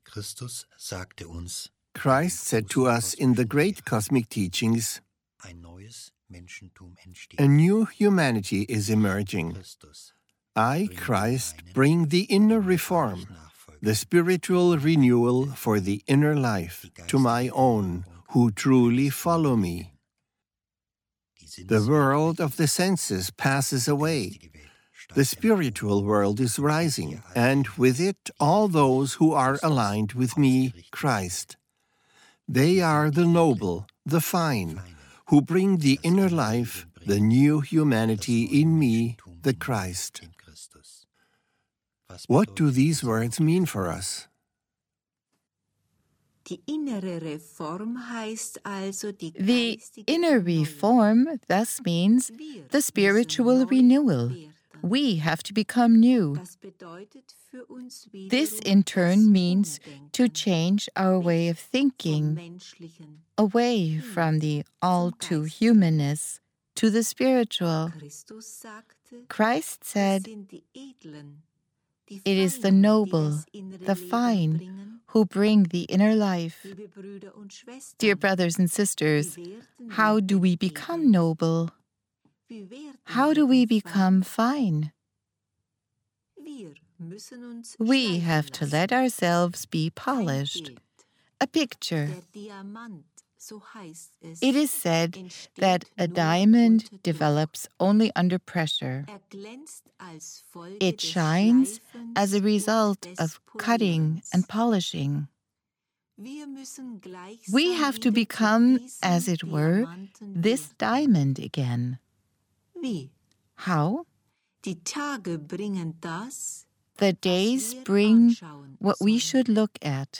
Christ said to us in the great cosmic teachings, a new humanity is emerging. I, Christ, bring the inner reform, the spiritual renewal for the inner life to my own, who truly follow me. The world of the senses passes away. The spiritual world is rising, and with it all those who are aligned with me, Christ. They are the noble, the fine, who bring the inner life, the new humanity in me, the Christ. What do these words mean for us? The inner reform thus means the spiritual renewal. We have to become new. This in turn means to change our way of thinking, away from the all-too-humanness to the spiritual. Christ said, "It is the noble, the fine, who bring the inner life." Dear brothers and sisters, how do we become noble? How do we become fine? We have to let ourselves be polished. A picture. It is said that a diamond develops only under pressure. It shines as a result of cutting and polishing. We have to become, as it were, this diamond again. How? The days bring what we should look at.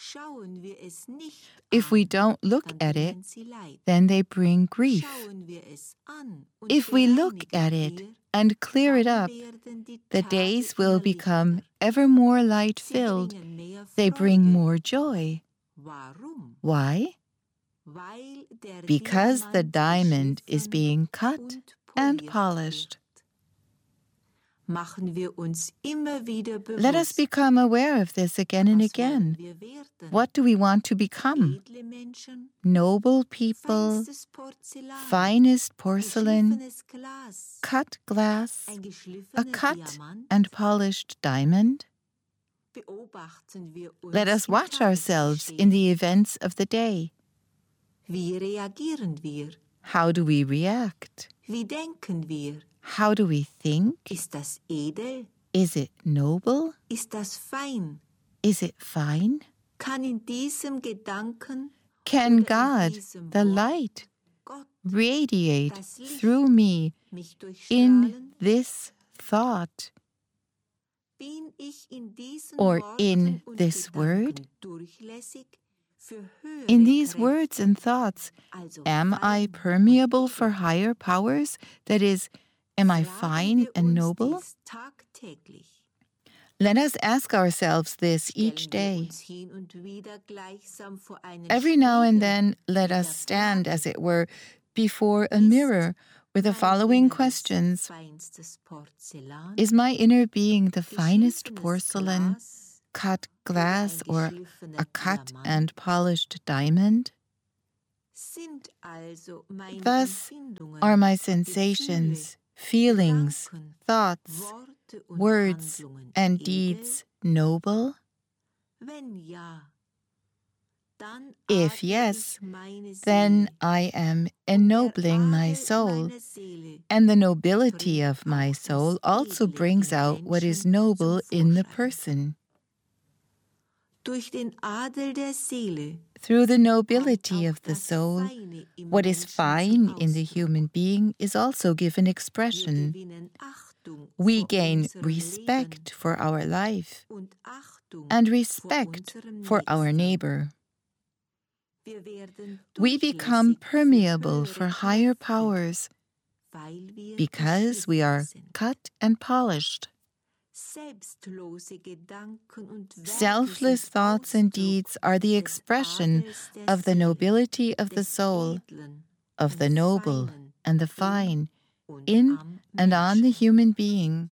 If we don't look at it, then they bring grief. If we look at it and clear it up, the days will become ever more light-filled. They bring more joy. Why? Because the diamond is being cut and polished. Let us become aware of this again and again. What do we want to become? Noble people, finest porcelain, cut glass, a cut and polished diamond? Let us watch ourselves in the events of the day. How do we react? How do we think? Is it noble? Is it fine? Can God, the light, radiate through me in this thought or in this word? In these words and thoughts, am I permeable for higher powers? That is, am I fine and noble? Let us ask ourselves this each day. Every now and then, let us stand, as it were, before a mirror with the following questions. Is my inner being the finest porcelain, cut glass, or a cut and polished diamond? Thus, are my sensations, feelings, thoughts, words, and deeds noble? If yes, then I am ennobling my soul, and the nobility of my soul also brings out what is noble in the person. Through the nobility of the soul, what is fine in the human being is also given expression. We gain respect for our life and respect for our neighbor. We become permeable for higher powers because we are cut and polished. Selfless thoughts and deeds are the expression of the nobility of the soul, of the noble and the fine, in and on the human being.